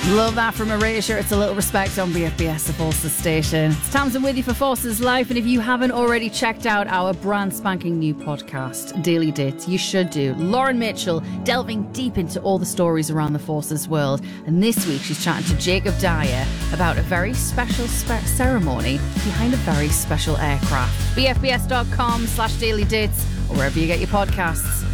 Love that from Erasure. It's a little respect on BFBS, the Forces station. It's Tamsin with you for Forces Life, and if you haven't already checked out our brand spanking new podcast, Daily Dates, you should do. Lauren Mitchell delving deep into all the stories around the Forces world, and this week she's chatting to Jacob Dyer about a very special ceremony behind a very special aircraft. BFBS.com/Daily Dates, or wherever you get your podcasts.